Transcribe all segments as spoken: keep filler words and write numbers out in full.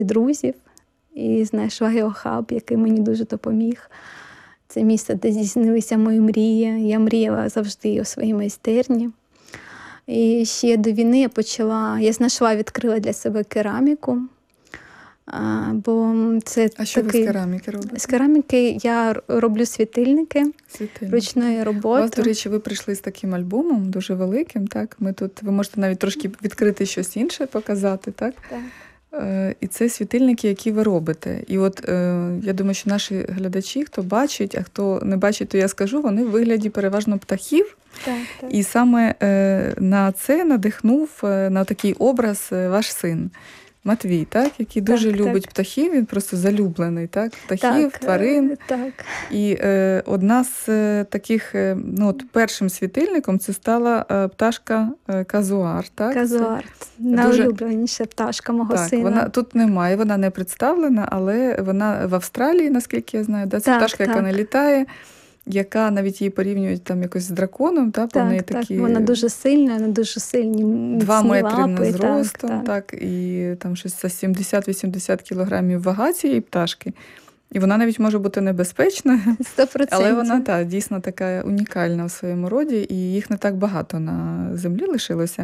друзів і знайшла його-хаб, який мені дуже допоміг. Це місце, де здійснилися мої мрії. Я мріяла завжди у своїй майстерні. І ще до війни я почала, я знайшла, відкрила для себе кераміку. А, бо це а що такий... ви з кераміки робите? З кераміки я роблю світильники, світильники. Ручної роботи. У вас, до речі, ви прийшли з таким альбомом, дуже великим, так? Ми тут, ви можете навіть трошки відкрити щось інше, показати, так? Так. Е, і це світильники, які ви робите. І от е, я думаю, що наші глядачі, хто бачить, а хто не бачить, то я скажу, вони в вигляді переважно птахів. Так, так. І саме е, на це надихнув, е, на такий образ е, ваш син. Матвій, так, який дуже так, любить так. птахів, він просто залюблений, так, птахів, так, тварин. Так. І е, одна з е, таких, е, ну от першим світильником це стала е, пташка е, казуар, так? Казуар, найулюбленіша пташка мого так, сина. Вона тут немає, вона не представлена, але вона в Австралії, наскільки я знаю, да? Це так, пташка, так. яка не літає, яка навіть її порівнюють там якось з драконом, та, так, неї так, такі... вона дуже сильна, вона дуже сильні Два метри лапи, на зростом, так, так, так, і там щось за сімдесят-вісімдесят кілограмів вага цієї пташки. І вона навіть може бути небезпечною, сто відсотків. Але вона та, дійсно така унікальна в своєму роді, і їх не так багато на землі лишилося.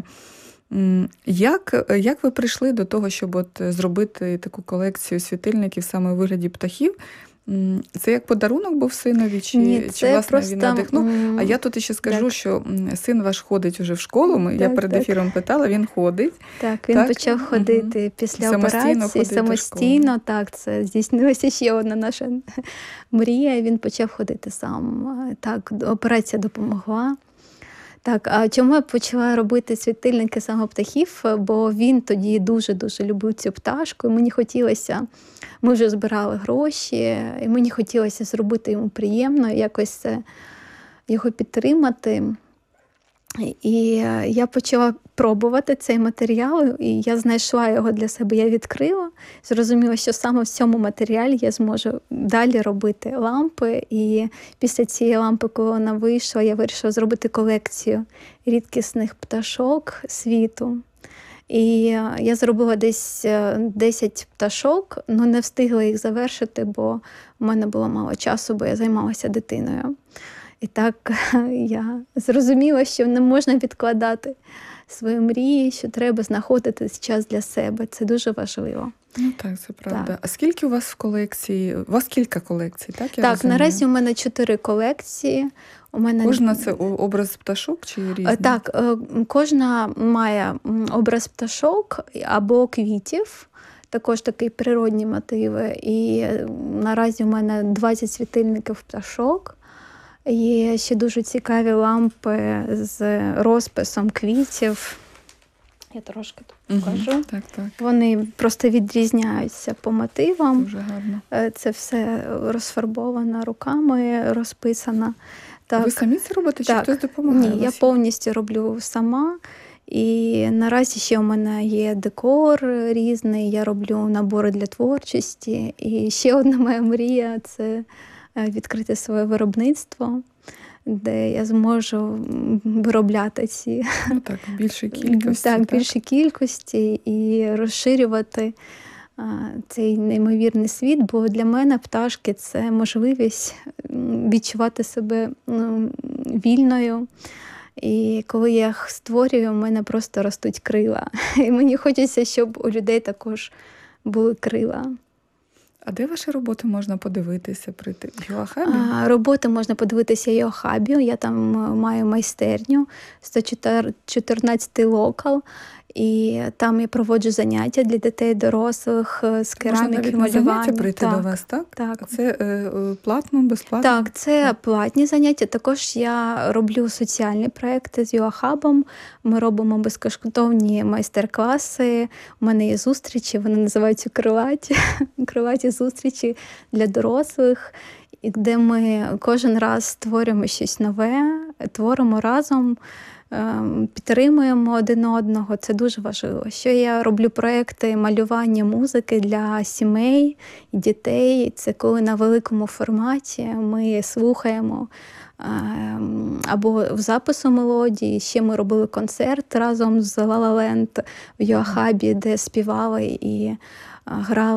Як, як ви прийшли до того, щоб от зробити таку колекцію світильників саме у вигляді птахів? Це як подарунок був синові, чи, Ні, чи власне просто... він надихнув? А я тут ще скажу, так. що син ваш ходить уже в школу, Ми, так, я перед так. ефіром питала, він ходить. Так, він так? почав ходити угу. після самостійно операції, самостійно, так, це здійснилася ще одна наша мрія, і він почав ходити сам. Так, операція допомогла. Так, а чому я почала робити світильники саме птахів? Бо він тоді дуже-дуже любив цю пташку, і мені хотілося, ми вже збирали гроші, і мені хотілося зробити йому приємно, якось його підтримати. І я почала пробувати цей матеріал, і я знайшла його для себе, я відкрила, зрозуміла, що саме в цьому матеріалі я зможу далі робити лампи. І після цієї лампи, коли вона вийшла, я вирішила зробити колекцію рідкісних пташок світу. І я зробила десь десять пташок, але не встигла їх завершити, бо в мене було мало часу, бо я займалася дитиною. І так я зрозуміла, що не можна відкладати свої мрії, що треба знаходити час для себе. Це дуже важливо. Ну так, це правда. Так. А скільки у вас в колекції? У вас кілька колекцій, так? Я так, розумію? Наразі у мене чотири колекції. У мене... Кожна це образ пташок чи різні? Так, кожна має образ пташок або квітів. Також такі природні мотиви. І наразі у мене двадцять світильників пташок. Є ще дуже цікаві лампи з розписом квітів. Я трошки тут покажу. Угу, так, так. Вони просто відрізняються по мотивам. Дуже гарно. Це все розфарбовано руками, розписано. Так. Ви самі це робите, чи так. хтось допомагає? Ні, я повністю роблю сама. І наразі ще у мене є декор різний, я роблю набори для творчості. І ще одна моя мрія – це відкрити своє виробництво, де я зможу виробляти ці ну, так, більшій кількості. Так, так, більшій кількості і розширювати а, цей неймовірний світ, бо для мене пташки – це можливість відчувати себе ну, вільною. І коли я їх створюю, у мене просто ростуть крила. І мені хочеться, щоб у людей також були крила. А де ваші роботи можна подивитися? Прийти в Йоахабі? А, роботи можна подивитися в Йоахабі. Я там маю майстерню, сто чотирнадцятий локал. І там я проводжу заняття для дітей, дорослих з кераміки, малювання. Можна навіть на заняття прийти так, до вас, так? Так. Це е, платно, безплатно? Так, це платні заняття. Також я роблю соціальні проекти з Йоахабом. Ми робимо безкоштовні майстер-класи. У мене є зустрічі, вони називаються крилаті. Крилаті зустрічі для дорослих, де ми кожен раз створюємо щось нове, творимо разом, підтримуємо один одного. Це дуже важливо. Ще я роблю проекти малювання музики для сімей і дітей. Це коли на великому форматі ми слухаємо або в запису мелодії. Ще ми робили концерт разом з La La Land в Йоахабі, де співали і грала